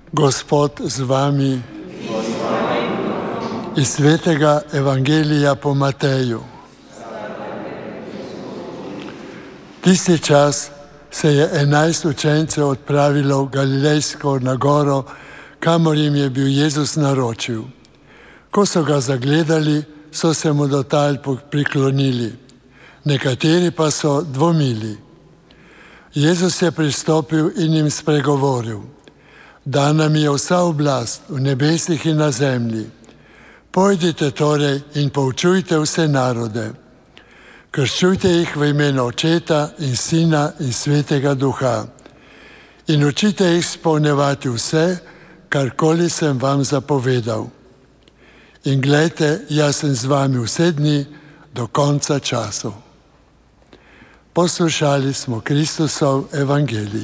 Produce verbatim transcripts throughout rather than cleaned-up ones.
Gospod z vami. Iz svetega Evangelija po Mateju. Tisti čas se je enajst učencev odpravilo v Galilejsko na goro, kamor jim je bil Jezus naročil. Ko so ga zagledali, so se mu do tal priklonili. Nekateri pa so dvomili. Jezus je pristopil in jim spregovoril: Dana mi je vsa oblast v nebesih in na zemlji. Pojdite torej in poučujte vse narode. Krščujte jih v imenu Očeta in Sina in Svetega Duha. In učite jih izpolnjevati vse, karkoli sem vam zapovedal. In glejte, jaz sem z vami vse dni do konca časov. Poslušali smo Kristusov evangelij.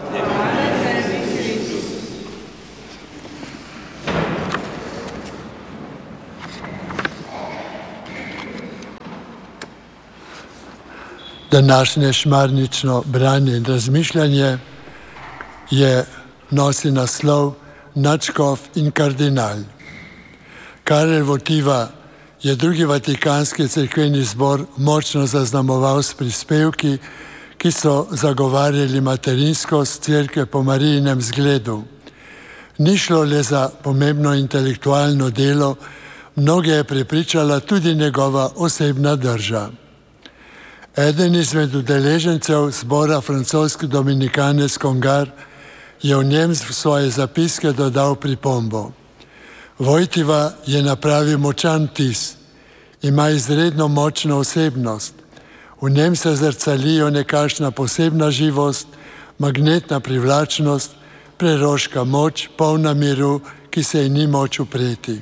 Današnje šmarnično branje in razmišljanje je nosi naslov Nadškof in kardinal. Karel Wojtyła je drugi vatikanski cerkveni zbor močno zaznamoval s prispevki, ki so zagovarjali materinskost cerkve po Marijinem zgledu. Ni šlo le za pomembno intelektualno delo, mnoge je prepričala tudi njegova osebna drža. Eden izmed udeležencev zbora francoski dominikanec Congar je v njem v svoje zapiske dodal pripombo. Wojtyła je napravil močan tis, ima izredno močno osebnost. V njem se zrcalijo nekakšna posebna živost, magnetna privlačnost, preroška moč, polna miru, ki se ji ni moč upreti.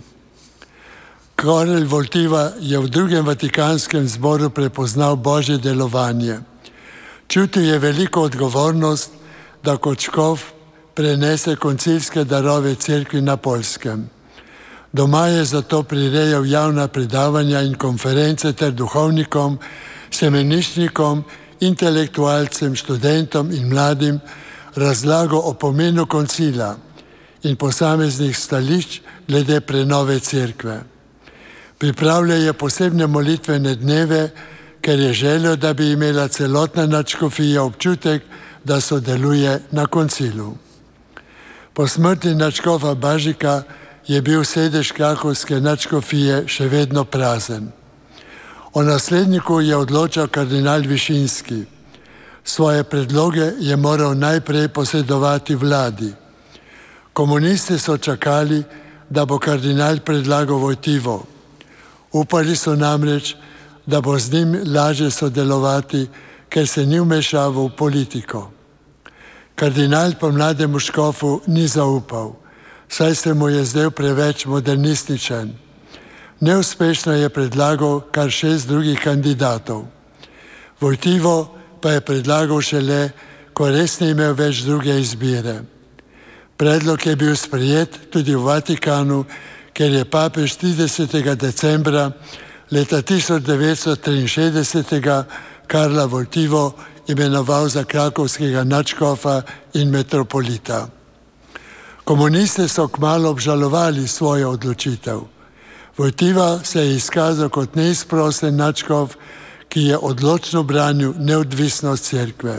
Karel Wojtyła je v drugem vatikanskem zboru prepoznal Božje delovanje. Čutil je veliko odgovornost, da kot škof prenese koncilske darove cerkvi na Poljskem. Doma je zato prirejal javna predavanja in konference ter duhovnikom, semeniščnikom, intelektualcem, študentom in mladim razlago o pomenu koncila in posameznih stališč glede prenove cerkve. Pripravljal je posebne molitvene dneve, ker je želel, da bi imela celotna nadškofija občutek, da sodeluje na koncilu. Po smrti nadškofa Bažika je bil sedež krakovske nadškofije še vedno prazen. O nasledniku je odločal kardinal Višinski. Svoje predloge je moral najprej posredovati vladi. Komunisti so čakali, da bo kardinal predlagal Wojtyło. Upali so namreč, da bo z njim lažje sodelovati, ker se ni vmešaval v politiko. Kardinal pa mlademu škofu ni zaupal, saj se mu je zdel preveč modernističen. Neuspešno je predlagal kar šest drugih kandidatov. Wojtyło pa je predlagal šele, ko res ni imel več druge izbire. Predlog je bil sprejet tudi v Vatikanu, ker je papež tridesetega decembra leta tisoč devetsto triinšestdeset Karla Wojtyło imenoval za krakovskega nadškofa in metropolita. Komunisti so kmalu obžalovali svojo odločitev. Wojtyła se je izkazal kot neizprosten nadškof, ki je odločno branil neodvisnost cerkve.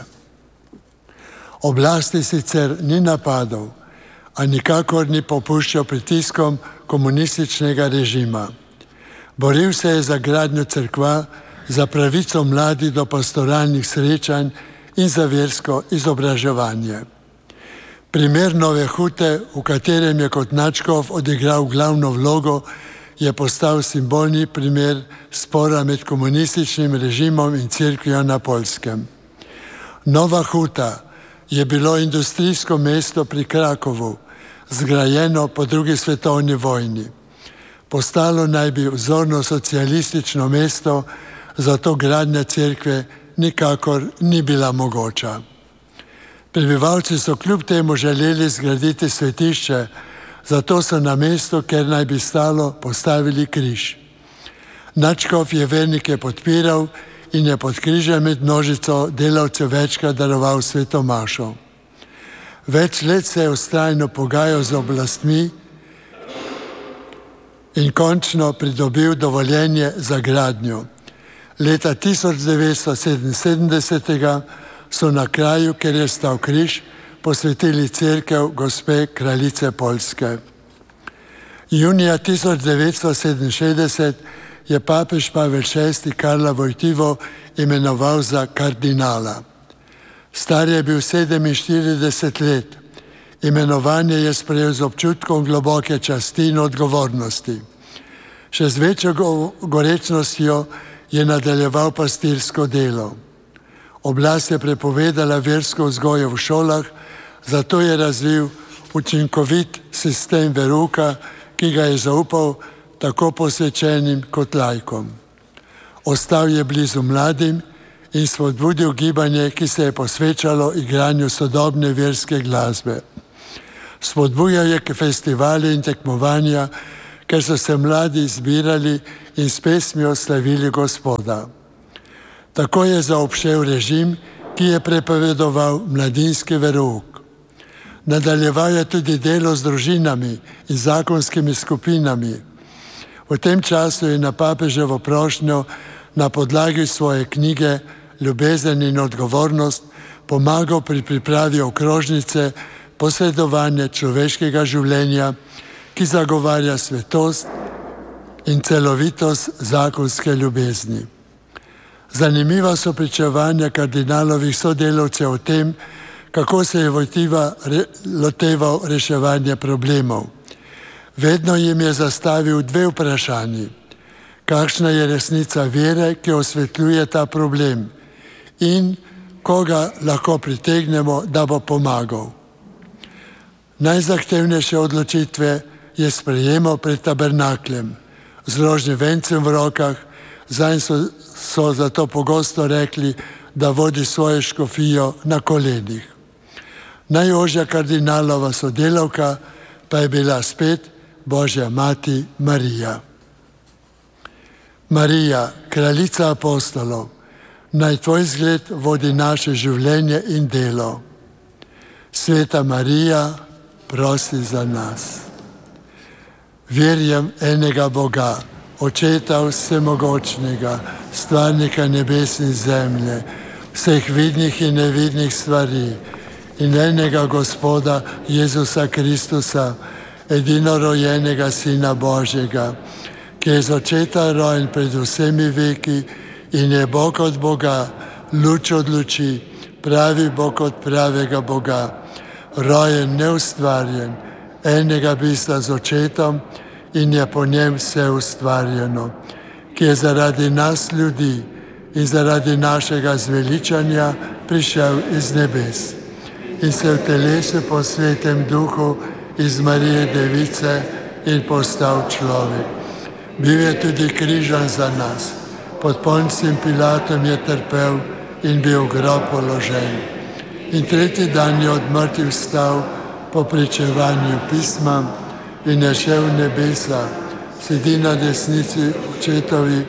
Oblasti sicer ni napadal, a nikakor ni popuščal pritiskom komunističnega režima. Boril se je za gradnjo cerkva, za pravico mladih do pastoralnih srečanj in za versko izobraževanje. Primer Nove Hute, v katerem je kot nadškof odigral glavno vlogo, je postal simbolni primer spora med komunističnim režimom in cerkvijo na Poljskem. Nova Huta je bilo industrijsko mesto pri Krakovu, zgrajeno po drugi svetovni vojni. Postalo naj bi vzorno socialistično mesto, zato gradnja cerkve nikakor ni bila mogoča. Prebivalci so kljub temu želeli zgraditi svetišče, zato so na mesto, kjer naj bi stalo, postavili križ. Nadškof je vernike podpiral in je pod križem med množico delavcev večkrat daroval sveto mašo. Več let se je vztrajno pogajal z oblastmi in končno pridobil dovoljenje za gradnjo. Leta tisoč devetsto sedeminsedemdeset so na kraju, kjer je stal križ, posvetili cerkev Gospe kraljice Poljske. Junija tisoč devetsto sedeminšestdeset je papež Pavel šesti Karla Wojtyło imenoval za kardinala. Star je bil sedeminštirideset let. Imenovanje je sprejel z občutkom globoke časti in odgovornosti. Še z večjo gorečnostjo je nadaljeval pastirsko delo. Oblast je prepovedala versko vzgojo v šolah, zato je razvil učinkovit sistem verouka, ki ga je zaupal tako posvečenim kot laikom. Ostal je blizu mladim in spodbudil gibanje, ki se je posvečalo igranju sodobne verske glasbe. Spodbujal je k festivali in tekmovanja, ker so se mladi zbirali in s pesmijo slavili Gospoda. Tako je zaobšel režim, ki je prepovedoval mladinski verouk. Nadaljeval je tudi delo z družinami in zakonskimi skupinami. V tem času je na papeževo prošnjo na podlagi svoje knjige Ljubezen in odgovornost pomagal pri pripravi okrožnice posredovanja človeškega življenja, ki zagovarja svetost in celovitost zakonske ljubezni. Zanimiva so pričevanja kardinalovih sodelavcev o tem, kako se je Wojtyła re, loteval reševanja problemov. Vedno jim je zastavil dve vprašanji. Kakšna je resnica vere, ki osvetljuje ta problem, in koga lahko pritegnemo, da bo pomagal. Najzahtevnejše odločitve je sprejemal pred tabernakljem, z rožnim vencem v rokah, zanj so, so zato pogosto rekli, da vodi svojo škofijo na kolenih. Najožja kardinalova sodelavka pa je bila spet Božja mati Marija. Marija, kraljica apostolov, naj tvoj zgled vodi naše življenje in delo. Sveta Marija, prosi za nas. Verjam enega Boga, Očeta vsemogočnega, stvarnika nebes in zemlje, vseh vidnih in nevidnih stvari, in enega Gospoda Jezusa Kristusa, edinorojenega Sina Božjega, ki je z očeta rojen pred vsemi veki in je Bog od Boga, luč od luči, pravi Bog od pravega Boga, rojen, neustvarjen, enega bistva z očetom in je po njem vse ustvarjeno, ki je zaradi nas ljudi in zaradi našega zveličanja prišel iz nebes in se v telesu po svetem duhu iz Marije Device in postal človek. Bil je tudi križan za nas, pod Poncem Pilatom je trpel in bil v grob položen. In tretji dan je od mrtvih vstal po pričevanju pisma in je šel v nebesa, sedi na desnici očetovi,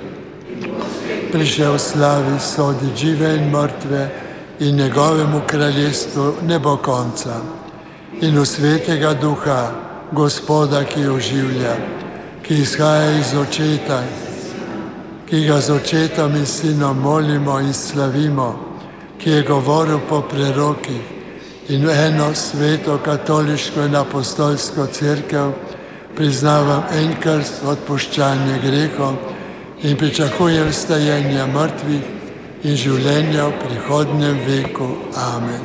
prišel v slavi sodi žive in mrtve in njegovemu kraljestvu ne bo konca. In v svetega duha, Gospoda, ki oživlja, ki izhaja iz očeta, ki ga z očetom in sinom molimo in slavimo, ki je govoril po prerokih in eno sveto katoliško in apostolsko cerkev, priznavam en krst, odpuščanje grehov in pričakujem vstajenja mrtvih in življenja v prihodnjem veku. Amen.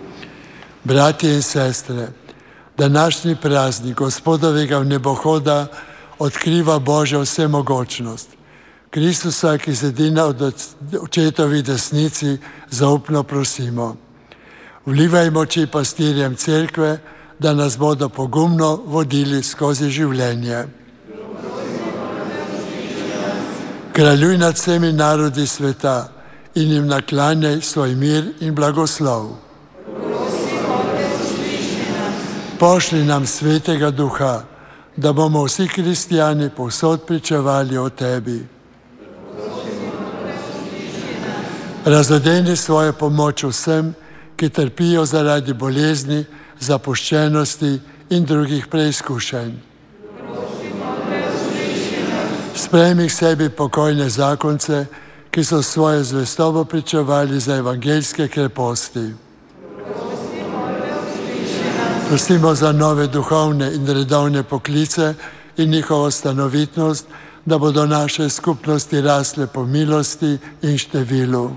Bratje in sestre, današnji praznik Gospodovega vnebohoda odkriva Božjo vsemogočnost. Kristusa, ki sedi na očetovi desnici, zaupno prosimo. Vlivaj moči pastirjem cerkve, da nas bodo pogumno vodili skozi življenje. Kraljuj nad vsemi narodi sveta in jim naklanjaj svoj mir in blagoslov. Pošli nam svetega duha, da bomo vsi kristijani povsod pričevali o tebi. Razodeni svojo pomoč vsem, ki trpijo zaradi bolezni, zapuščenosti in drugih preizkušenj. Sprejmi k sebi pokojne zakonce, ki so svojo zvestobo pričevali za evangeljske kreposti. Prosimo za nove duhovne in redovne poklice in njihovo stanovitnost, da bodo naše skupnosti rasle po milosti in številu.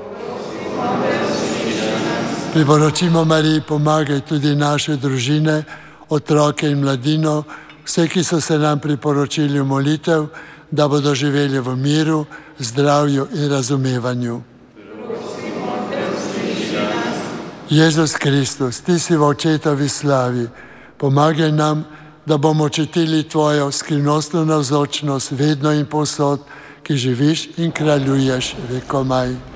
Priporočimo Mariji, pomagaj tudi naše družine, otroke in mladino, vse, ki so se nam priporočili v molitev, da bodo živeli v miru, zdravju in razumevanju. Jezus Kristus, ti si v očetovi slavi, pomagaj nam, da bomo čutili tvojo skrivnostno navzočnost vedno in povsod, ki živiš in kraljuješ vekomaj.